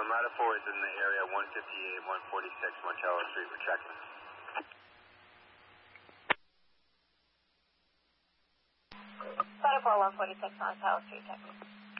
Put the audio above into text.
Matterport is in the area 158, 146 Montello Street. We're checking. Matterport 146 Montello Street, checking.